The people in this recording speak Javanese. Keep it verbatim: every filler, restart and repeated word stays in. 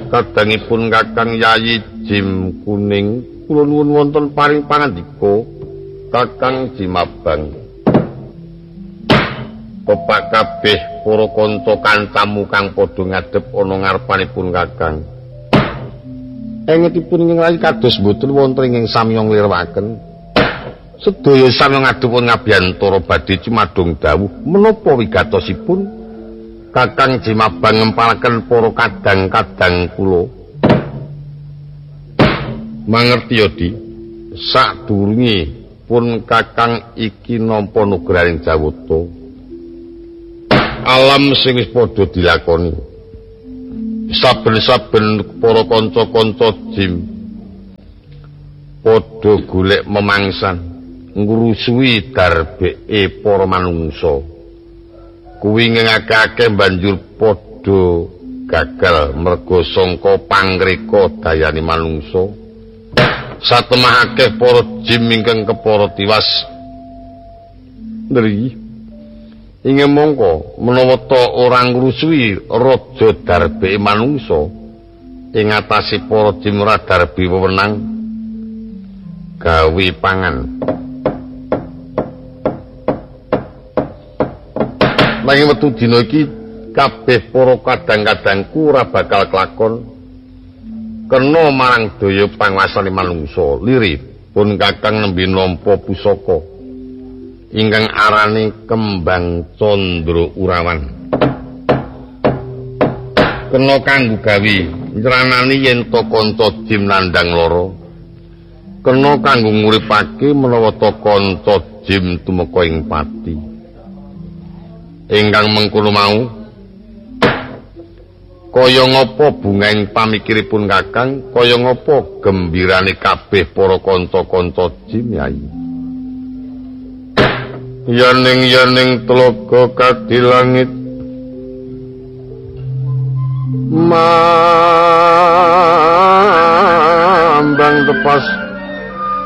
Kadangipun Kakang Yayi Jim Kuning kula nuwun wonten paring pangandika Kakang Jimabang. Bapak kabeh para kanca kancamu kang padha ngadhep ana ngarepanipun Kakang. Engetipun ing rayi kados mboten wonten ing samyong lirawaken. Sedaya samyong ngadhep ngabiyantara badhe cumadung dawuh menapa wigatosipun Kakang Jimabang ngempalaken para kadang-kadang kula. Mangerti ya, Di. Sadurunge pun Kakang iki nampa nugraning Jawata. Alam sing wis padha dilakoni. Saben-saben para kanca-kanca Jim padha golek memangsan ngrusuhi darbeke para manungsa. Kuwi ngengake banjur padha gagal merga sangka pangreka dayane manungsa. Satemah akeh para Jim ingkang kepara tiwas. Nri ing mongko menawa ta ora ngrusuhi raja darbeke manungsa ing atase para Jim ora darbi wewenang gawe pangan. Nanging wektu dina iki kabeh para kadang-kadangku ora bakal kelakon kena marang daya panguasane manungsa. Lirih pun Kakang nembe nampa pusaka ingkang arane Kembang Candra Urawan. Kena kanggo gawe nyranani yen to kanca Jim nandhang lara. Kena kanggo nguripake menawa to kanca Jim tumeka ing pati. Ingkang mengkono mau kaya ngapa bungaing pamikiripun Kakang, kaya ngapa gembirane kabeh para kanca-kanca Jim Yayi. Yaning-yaning telaga kadilangit mambang tepas